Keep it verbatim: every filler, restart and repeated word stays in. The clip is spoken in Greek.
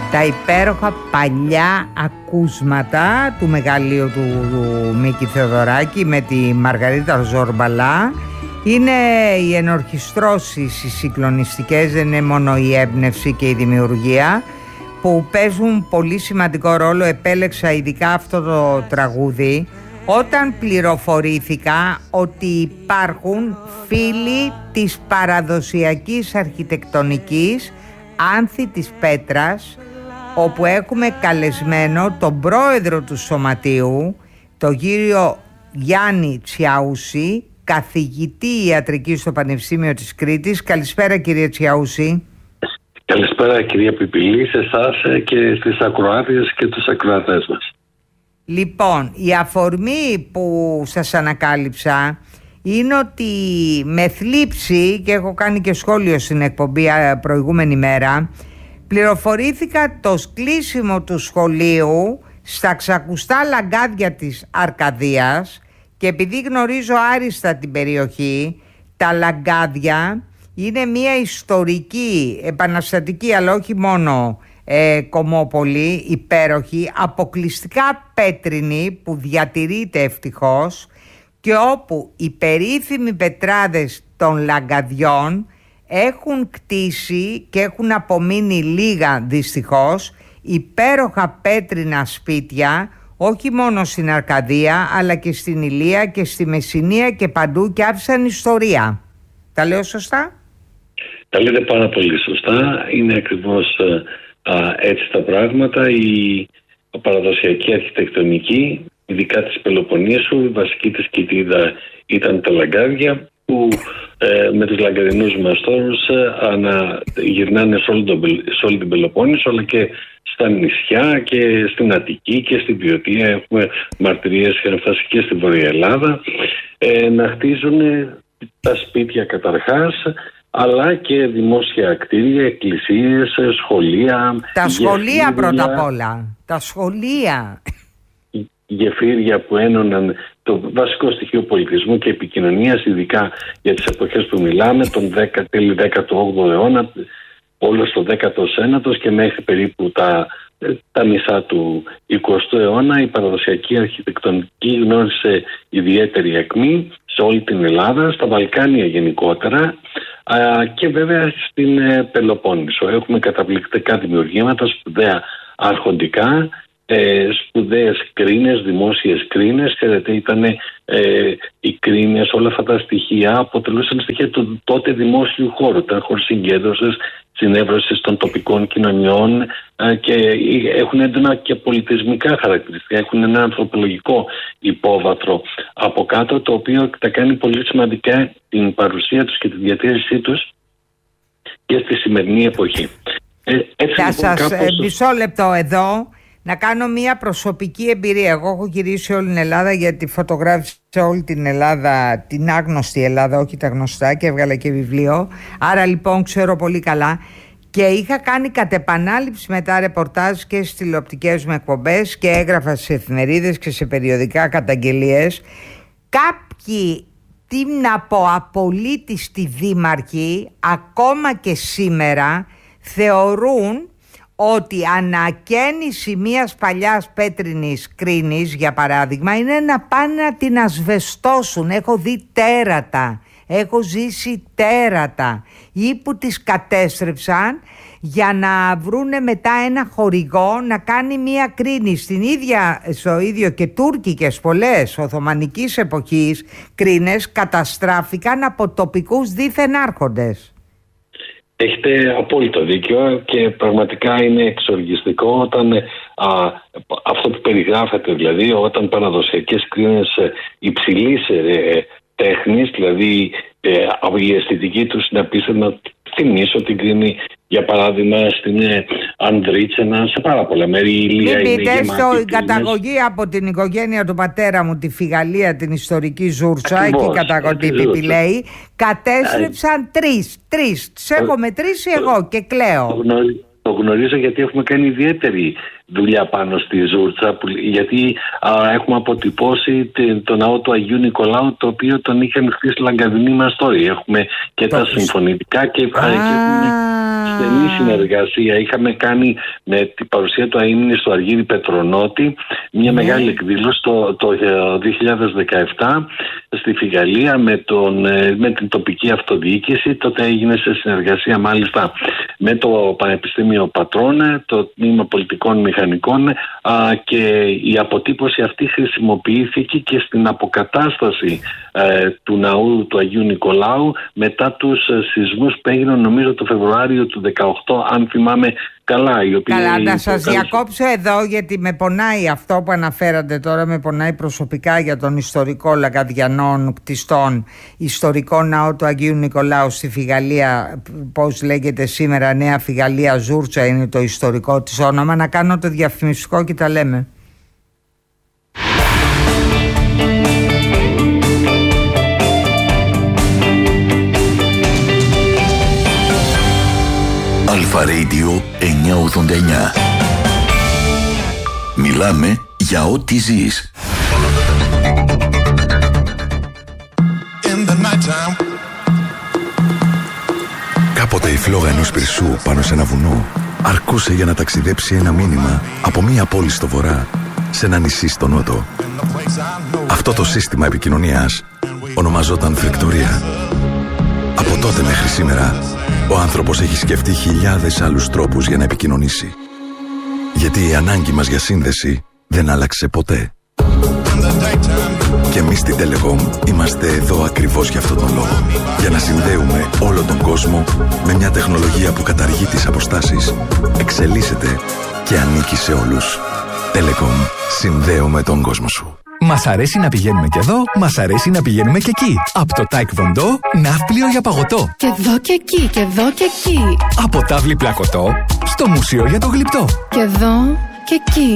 τα υπέροχα παλιά ακούσματα του μεγαλείου του, του Μίκη Θεοδωράκη με τη Μαργαρίτα Ζορμπαλά. Είναι οι ενορχιστρώσεις, οι συγκλονιστικές, δεν είναι μόνο η έμπνευση και η δημιουργία που παίζουν πολύ σημαντικό ρόλο. Επέλεξα ειδικά αυτό το τραγούδι όταν πληροφορήθηκα ότι υπάρχουν φίλοι της παραδοσιακής αρχιτεκτονικής Άνθη της Πέτρας, όπου έχουμε καλεσμένο τον πρόεδρο του Σωματείου, τον κύριο Γιάννη Τσιαούση, καθηγητή ιατρικής στο Πανεπιστήμιο της Κρήτης. Καλησπέρα κύριε Τσιαούση. Καλησπέρα κυρία Πιπηλή, σε εσάς και στις ακροάτριες και τους ακροατές μας. Λοιπόν, η αφορμή που σας ανακάλυψα είναι ότι με θλίψη, και έχω κάνει και σχόλιο στην εκπομπή προηγούμενη μέρα, πληροφορήθηκα το κλείσιμο του σχολείου στα ξακουστά λαγκάδια της Αρκαδίας, και επειδή γνωρίζω άριστα την περιοχή, τα λαγκάδια είναι μια ιστορική, επαναστατική, αλλά όχι μόνο ε, κομμόπολη, υπέροχη, αποκλειστικά πέτρινη, που διατηρείται ευτυχώς, και όπου οι περίφημοι πετράδες των λαγκαδιών έχουν κτίσει και έχουν απομείνει λίγα δυστυχώς υπέροχα πέτρινα σπίτια, όχι μόνο στην Αρκαδία αλλά και στην Ηλία και στη Μεσσηνία και παντού, και άφησαν ιστορία. Τα λέω σωστά? Τα λέτε πάρα πολύ σωστά. Είναι ακριβώς α, έτσι τα πράγματα. Η παραδοσιακή αρχιτεκτονική, ειδικά της Πελοποννήσου, η βασική της κοιτίδα ήταν τα λαγκάδια, που ε, με τους λαγκαδινούς μαστόρους ε, ανα, γυρνάνε σε όλη, τον, σε όλη την Πελοπόννησο, αλλά και στα νησιά και στην Αττική και στην Βιωτία. Έχουμε μαρτυρίες και φτάσει και στη Βορεια Ελλάδα, ε, να χτίζουν τα σπίτια καταρχάς, αλλά και δημόσια κτίρια, εκκλησίες, σχολεία. Τα σχολεία πρώτα απ' όλα. Τα σχολεία. Γεφύρια που ένωναν το βασικό στοιχείο πολιτισμού και επικοινωνίας, ειδικά για τις εποχές που μιλάμε, τον τέλη δέκατο όγδοο αιώνα, όλο στο δέκατο ένατο και μέχρι περίπου τα, τα μισά του εικοστού αιώνα. Η παραδοσιακή αρχιτεκτονική γνώρισε ιδιαίτερη ακμή σε όλη την Ελλάδα, στα Βαλκάνια γενικότερα, α, και βέβαια στην Πελοπόννησο. Έχουμε καταπληκτικά δημιουργήματα, σπουδαία αρχοντικά, Ε, σπουδαίες κρίνες, δημόσιες κρίνες. Ξέρετε, ήταν ε, οι κρίνες, όλα αυτά τα στοιχεία αποτελούσαν στοιχεία του τότε δημόσιου χώρου. Ήταν χώροι συγκέντρωσης, συνέβρωσης των τοπικών κοινωνιών, ε, και έχουν έντονα και πολιτισμικά χαρακτηριστικά. Έχουν ένα ανθρωπολογικό υπόβαθρο από κάτω, το οποίο τα κάνει πολύ σημαντικά την παρουσία τους και τη διατήρησή τους και στη σημερινή εποχή. Ε, έτσι, Θα λοιπόν, σας κάπως... μισό λεπτό εδώ να κάνω μια προσωπική εμπειρία. Εγώ έχω γυρίσει όλη την Ελλάδα, γιατί φωτογράφησα όλη την Ελλάδα, την άγνωστη Ελλάδα, όχι τα γνωστά, και έβγαλα και βιβλίο. Άρα λοιπόν ξέρω πολύ καλά. Και είχα κάνει κατ' επανάληψη μετά ρεπορτάζ και στις τηλεοπτικές μου εκπομπές, και έγραφα σε εφημερίδες και σε περιοδικά καταγγελίες. Κάποιοι, τι να πω, απολύτιστοι δήμαρχοι, ακόμα και σήμερα θεωρούν ότι ανακαίνιση μιας παλιάς πέτρινης κρίνης, για παράδειγμα, είναι να πάνε να την ασβεστώσουν. Έχω δει τέρατα, έχω ζήσει τέρατα, ή που τις κατέστρεψαν για να βρούνε μετά ένα χορηγό να κάνει μια κρίνη. Στην ίδια, στο ίδιο και τουρκικές πολλές οθωμανικής εποχής κρίνες καταστράφηκαν από τοπικούς δίθεν άρχοντες. Έχετε απόλυτο δίκιο και πραγματικά είναι εξοργιστικό όταν α, αυτό που περιγράφεται, δηλαδή όταν παραδοσιακές κρίνες υψηλής ε, τέχνης, δηλαδή ε, η αισθητική τους είναι απίστευτη. Να θυμίσω την κρίνη, για παράδειγμα, στην ε, Ανδρίτσενα, σε πάρα πολλά μέρη. Η Ηλία Μην είναι πείτε γεμάτη στο, κρίνες. η καταγωγή από την οικογένεια του πατέρα μου, τη Φιγαλία, την ιστορική Ζούρτσα, Ακριβώς, εκεί καταγωγή Πιπηλέη, κατέστρεψαν τρεις. Τρεις. Τους έχω μετρήσει εγώ και κλαίω. Το γνωρίζω, το γνωρίζω γιατί έχουμε κάνει ιδιαίτερη δουλειά πάνω στη Ζούρτσα, που, γιατί α, έχουμε αποτυπώσει το ναό του Αγίου Νικολάου, το οποίο τον είχαν χτίσει λαγκαδινοί μαστόροι. Έχουμε και το... τα συμφωνητικά και, Α, και έχουμε στενή συνεργασία. Είχαμε κάνει με την παρουσία του Αΐμνη στο Αργύρι Πετρονότη μια ναι. μεγάλη εκδήλωση το, το δύο χιλιάδες δεκαεπτά στη Φιγαλία με, τον, με την τοπική αυτοδιοίκηση. Τότε έγινε σε συνεργασία μάλιστα με το Πανεπιστήμιο Πατρώνε, το Τμήμα Πολιτικών Μηχανικών, α, και η αποτύπωση αυτή χρησιμοποιήθηκε και στην αποκατάσταση ε, του ναού του Αγίου Νικολάου μετά τους ε, σεισμούς που έγιναν νομίζω το Φεβρουάριο του δεκαοκτώ, αν θυμάμαι καλά. Οι οποίοι καλά, να σας διακόψω εδώ γιατί με πονάει αυτό που αναφέρατε τώρα, με πονάει προσωπικά για τον ιστορικό Λαγκαδιανών κτιστών, ιστορικό ναό του Αγίου Νικολάου στη Φιγαλία, πώς λέγεται σήμερα, Νέα Φιγαλία, Ζούρτσα είναι το ιστορικό της όνομα. Να κάνω το διαφημιστικό και τα λέμε. Αλφα Radio εννιακόσια ογδόντα εννιά. Μιλάμε για ό,τι ζεις. Κάποτε η φλόγα ενός πυρσού πάνω σε ένα βουνό αρκούσε για να ταξιδέψει ένα μήνυμα από μία πόλη στο βορρά σε ένα νησί στο νότο. Αυτό το σύστημα επικοινωνίας ονομαζόταν φρεκτορία. Από τότε μέχρι σήμερα ο άνθρωπος έχει σκεφτεί χιλιάδες άλλους τρόπους για να επικοινωνήσει. Γιατί η ανάγκη μας για σύνδεση δεν άλλαξε ποτέ. Και εμείς στην Telecom είμαστε εδώ ακριβώς για αυτόν τον λόγο. Για να συνδέουμε όλο τον κόσμο με μια τεχνολογία που καταργεί τις αποστάσεις, εξελίσσεται και ανήκει σε όλους. Telecom. Συνδέουμε τον κόσμο σου. Μας αρέσει να πηγαίνουμε και εδώ, μας αρέσει να πηγαίνουμε και εκεί. Από το Taekwondo, ναύπλιο για παγωτό. Και εδώ και εκεί, και εδώ και εκεί. Από τάβλη πλακωτό, στο μουσείο για το γλυπτό. Και εδώ και εκεί.